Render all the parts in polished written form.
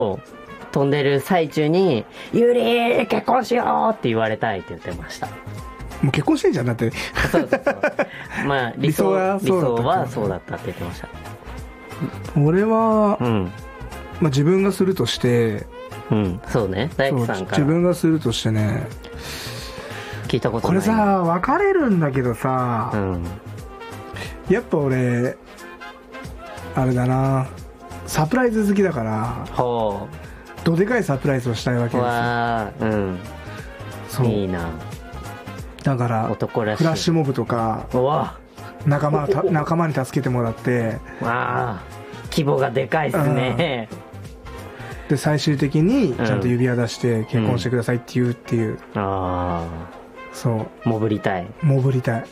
飛んでる最中にユリ結婚しようって言われたいって言ってました。 もう結婚してんじゃんだって。 そうまあ理想はそうだったって言ってました。 俺は、まあ自分がするとして、 そうね、大工さんから自分がするとしてね、 聞いたことない。 これさ分かれるんだけどさ、やっぱ俺あれだな、サプライズ好きだから、どでかいサプライズをしたいわけですよ。そういいな。だからフラッシュモブとか仲間に助けてもらって、 規模がでかいっすね。 で最終的にちゃんと指輪出して結婚してくださいって言うっていう。そう潜りたい何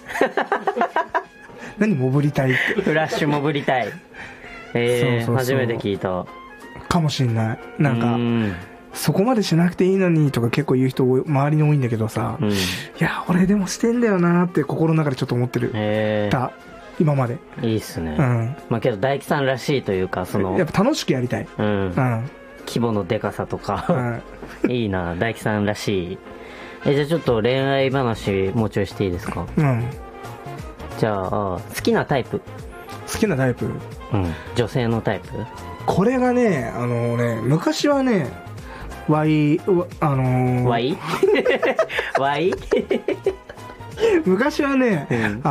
潜りたいってフラッシュ潜りたい。初めて聞いたかもしんない。なんかそこまでしなくていいのにとか結構言う人周りに多いんだけどさ、いや俺でもしてんだよなって心の中でちょっと思ってる今まで。いいっすね。まあけど大樹さんらしいというか、そのやっぱ楽しくやりたい。 規模のでかさとかいいな、大樹さんらしい。じゃあちょっと恋愛話もうちょいしていいですか？じゃあ好きなタイプ女性のタイプ。 これがね、昔はねY 昔はね、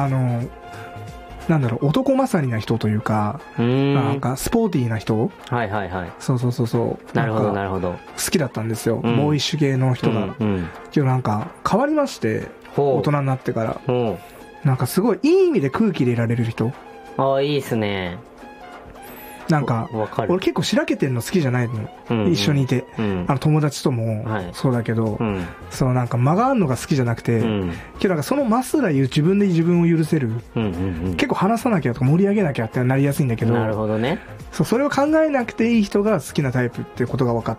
なんだろう、男勝りな人というか、なんかスポーティーな人。そうなるほどなるほど。 好きだったんですよ、ボーイッシュ系の人が。けどなんか変わりまして、大人になってから。なんかすごいいい意味で空気入れられる人。 いいっすね。 なんか俺結構しらけてるの好きじゃないの、一緒にいて、友達ともそうだけど、そうなんか間があるのが好きじゃなくて、けどなんかそのまっすら自分で自分を許せる、結構話さなきゃとか盛り上げなきゃってなりやすいんだけど、 なるほどね。 それを考えなくていい人が好きなタイプっていうことが分かった。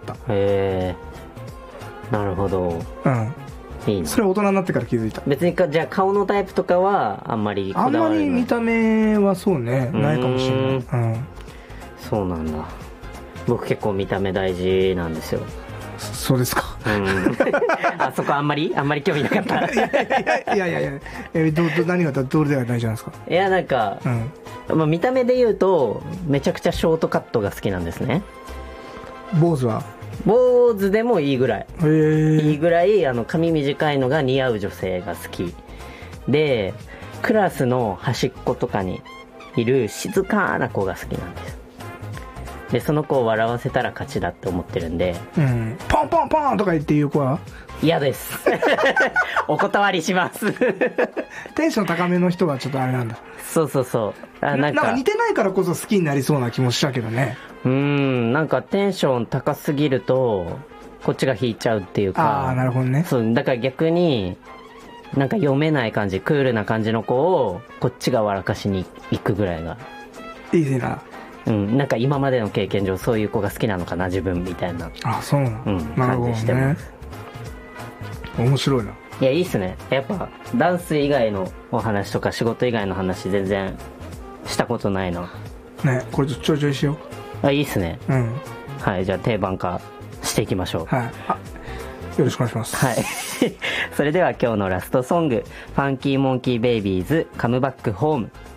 なるほど。いいな。 それは大人になってから気づいた。 別にじゃあ顔のタイプとかはあんまりこだわらない？ あんまり見た目はそうね、ないかもしれない。 そうなんだ。僕結構見た目大事なんですよ。 そうですか。 そこあんまり興味なかった。 いや何がどれでは大事なんですか？ いやなんか、見た目で言うとめちゃくちゃショートカットが好きなんですね。 坊主でもいいぐらい、髪短いのが似合う女性が好きで、クラスの端っことかにいる静かな子が好きなんです。でその子を笑わせたら勝ちだって思ってるんで、 ポンポンポンとか言って言う子は嫌ですお断りしますテンション高めの人はちょっとあれなんだ。 そうなんか似てないからこそ好きになりそうな気もしたけどね。 なんかテンション高すぎるとこっちが引いちゃうっていうか。 なるほどね。 そうだから逆になんか読めない感じ、クールな感じの子をこっちが笑かしに行くぐらいがいいな。 なんか今までの経験上そういう子が好きなのかな自分みたいな。 そうなの。感じしてます。面白いな。 いやいいっすね。やっぱダンス以外のお話とか仕事以外の話全然したことないな。 ね、これちょいちょいしよう。いいっすね。はい、じゃあ定番化していきましょう。 よろしくお願いします。 それでは今日のラストソング、ファンキーモンキーベイビーズカムバックホーム。